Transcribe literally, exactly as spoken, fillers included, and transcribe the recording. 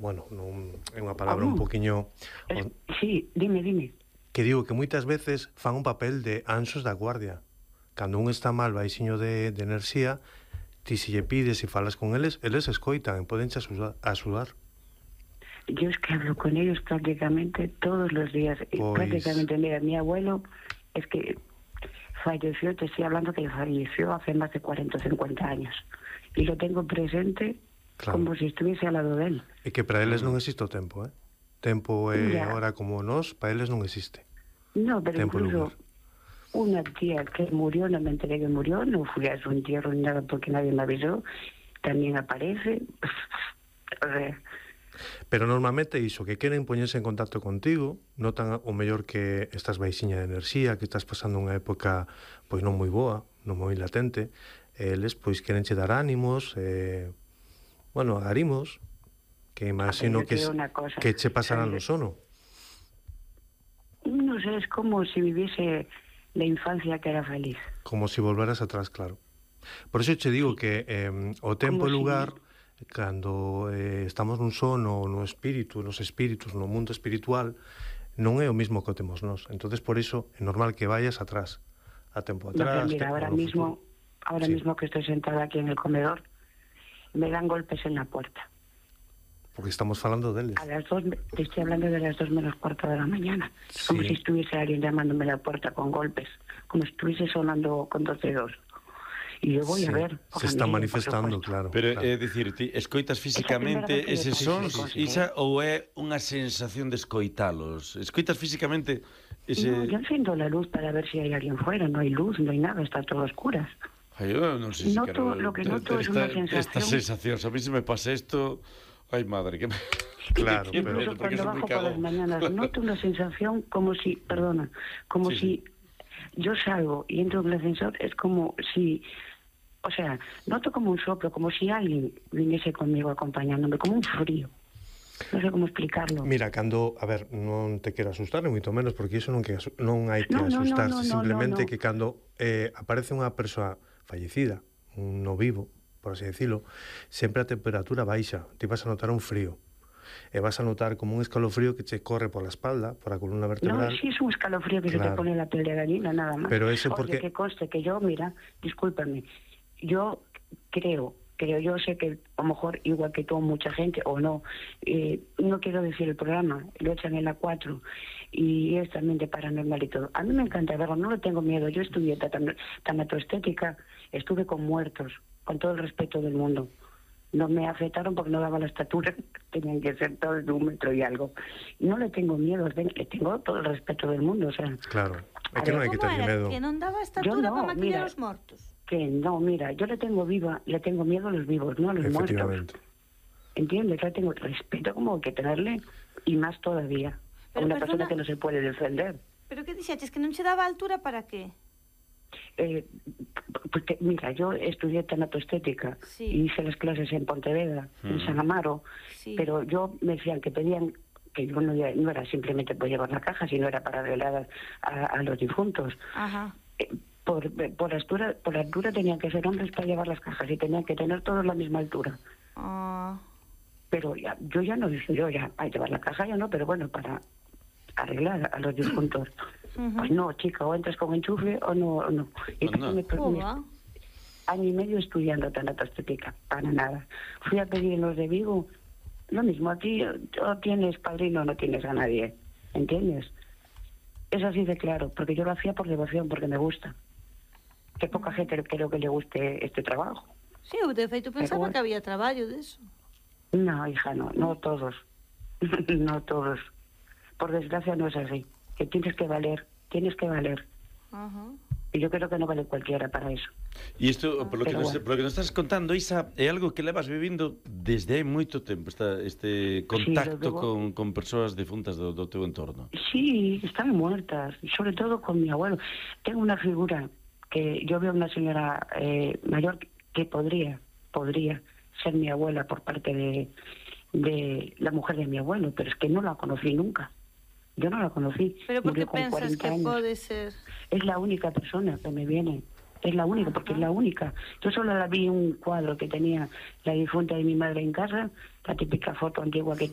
bueno, non é unha palabra un poquinho... Es, sí, dime, dime. Que digo que moitas veces fan un papel de anxos da guardia. Cando un está mal baixiño de, de enerxía, ti se lle pides e falas con eles, eles escoitan e podenche axudar. Yo es que hablo con ellos prácticamente todos los días. Pues... Prácticamente, mira, mi abuelo es que falleció, te estoy hablando que falleció hace más de cuarenta o cincuenta años. Y lo tengo presente, claro, como si estuviese al lado de él. E que para eles non existe o tempo, eh? Tempo e hora como nós, para eles non existe. No, pero tempo incluso una tía que murió, no me enteré que murió, no fui a su entierro ni nada porque nadie me avisó, también aparece. O sea... Pero normalmente iso, que queren poñerse en contacto contigo, notan o mellor que estás baixiña de enerxía, que estás pasando unha época pois non moi boa, non moi latente, eles pois queren che dar ánimos, eh, bueno, agarrimos, que imagino que, cosa, que che pasarán no sono. No sé, es como si viviese la infancia que era feliz. Como si volveras atrás, claro. Por eso che digo que eh, o tempo e lugar, si... cando eh, estamos nun sono, no espírito, nos espíritus, no mundo espiritual, non é o mismo que o temos nós. Entonces por eso é normal que vayas atrás, a tempo atrás. No, mira, ahora mismo, ahora sí. mismo que estoy sentada aquí en el comedor, me dan golpes en la puerta. Porque estamos falando deles. A las dos, te estoy hablando de las dos menos cuarto de la mañana. Sí. Como si estuviese alguien llamándome a la puerta con golpes. Como si estuviese sonando con dos dedos. Y yo voy sí. a ver. Se está mí, manifestando, claro. Pero, claro. é dicir, ti escoitas físicamente eses sons, sí, sí, sí. Isa, ou é unha sensación de escoitalos? Escoitas físicamente ese... No, yo enciendo la luz para ver si hay alguien fuera. No hay luz, no hay nada, está todo a oscuras. Ay, yo non sei si noto, quero... Lo que noto es una sensación... Estas sensacións, a mí se me pasa esto... Ay, madre, que me... Claro, pero... Incluso cuando bajo por las mañanas noto una sensación como si, perdona, como sí, si sí. yo salgo y entro en el ascensor, es como si, o sea, noto como un soplo, como si alguien viniese conmigo acompañándome, como un frío. Non sei como explicarlo. Mira, cando, a ver, non te quero asustar, ni moito menos, porque iso non, que, non hai que no, asustarse, no, no, no, simplemente no, no. que cando eh, aparece unha persoa fallecida, un no vivo, por así decirlo, sempre a temperatura baixa, ti vas a notar un frío, e vas a notar como un escalofrío que che corre por la espalda, por a columna vertebral. No, sí es un escalofrío que claro. se te pone la piel de gallina, nada más. Pero ese Oye, porque... que conste que yo, mira, discúlpame, yo creo, creo, yo sé que a lo mejor igual que tú, mucha gente, o no, eh, no quiero decir el programa, lo echan en la cuatro, y es también de paranormal y todo. A mí me encanta verlo, no le tengo miedo, yo estudié tanatoestética, estuve con muertos, con todo el respeto del mundo. No me afectaron porque no daba la estatura, tenían que ser todos de un metro y algo. No le tengo miedo, le tengo todo el respeto del mundo, o sea... Claro, é que non hai que tener miedo. Que non daba estatura no, para maquillar os mortos. Que no, mira, yo le tengo viva, le tengo miedo a los vivos, no a los muertos. ¿Entiendes? Le tengo respeto como que tenerle, y más todavía, a una persona que no se puede defender. Pero que dixeches, que non se daba altura para qué? Eh, porque, mira, yo estudié tanatoestética sí. y hice las clases en Pontevedra, mm. en San Amaro, sí. pero yo me decían que pedían que yo no, no era simplemente por llevar la caja, sino era para arreglar a, a los difuntos. Ajá. Eh, por, por, altura, por altura tenían que ser hombres para llevar las cajas y tenían que tener todos la misma altura. Uh. Pero ya, yo ya no dije yo ya a llevar la caja, ya no, pero bueno, para arreglar a los difuntos. Uh-huh. Pues no, chica, o entras con enchufe o no. O no. Y no. Me, me, año y medio estudiando tanatoestética, para nada. Fui a pedir en los de Vigo, lo mismo, aquí o tienes padrino o no tienes a nadie, ¿entiendes? Es así de claro, porque yo lo hacía por devoción, porque me gusta. Que poca gente creo que le guste este trabajo. Sí, de feito pensaba bueno. que había traballo de eso. No, hija, no, no todos. No todos. Por desgracia no es así. Que tienes que valer, tienes que valer. Uh-huh. Y yo creo que no vale cualquiera para eso. E isto, por lo que, nos, bueno. por lo que nos estás contando, Isa, é algo que levas vivindo desde hai moito tempo, esta, este contacto sí, con, con persoas defuntas do, do teu entorno. Sí, están muertas, sobre todo con mi abuelo. Tengo una figura que yo veo una señora eh, mayor que podría, podría ser mi abuela por parte de, de la mujer de mi abuelo, pero es que no la conocí nunca. Yo no la conocí. ¿Pero por qué piensas que años. puede ser? Es la única persona que me viene. Es la única, porque Ajá. es la única. Yo solo la vi en un cuadro que tenía la difunta de mi madre en casa, la típica foto antigua que